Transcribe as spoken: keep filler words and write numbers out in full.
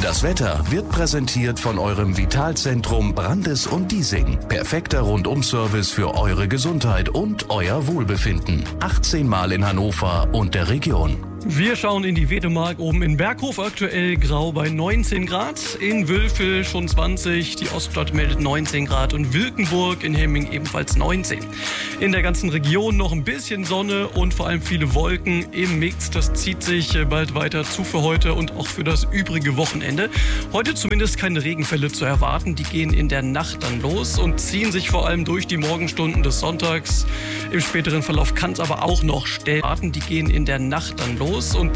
Das Wetter wird präsentiert von eurem Vitalzentrum Brandes und Diesing. Perfekter Rundum-Service für eure Gesundheit und euer Wohlbefinden. achtzehn Mal in Hannover und der Region. Wir schauen in die Wedemark oben in Berghof, aktuell grau bei neunzehn Grad. In Wülfel schon zwanzig, die Oststadt meldet neunzehn Grad und Wilkenburg in Hemming ebenfalls neunzehn. In der ganzen Region noch ein bisschen Sonne und vor allem viele Wolken im Mix. Das zieht sich bald weiter zu für heute und auch für das übrige Wochenende. Heute zumindest keine Regenfälle zu erwarten. Die gehen in der Nacht dann los und ziehen sich vor allem durch die Morgenstunden des Sonntags. Im späteren Verlauf kann es aber auch noch Stellen warten. Die gehen in der Nacht dann los und